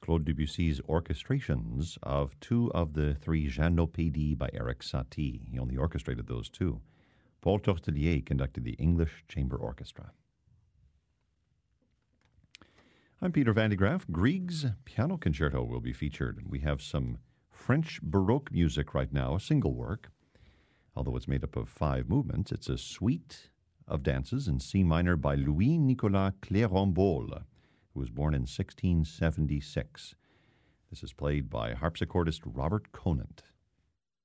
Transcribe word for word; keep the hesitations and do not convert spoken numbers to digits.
Claude Debussy's orchestrations of two of the three Jeannot-Pédis by Eric Satie. He only orchestrated those two. Paul Tortelier conducted the English Chamber Orchestra. I'm Peter Van de Graaff. Grieg's Piano Concerto will be featured. We have some French Baroque music right now, a single work. Although it's made up of five movements, it's a suite of dances in C minor by Louis-Nicolas Clérambault, who was born in sixteen seventy-six. This is played by harpsichordist Robert Conant.